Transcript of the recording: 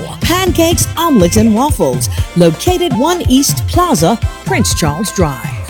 Pancakes, Omelets, and Waffles, located 1 East Plaza, Prince Charles Drive.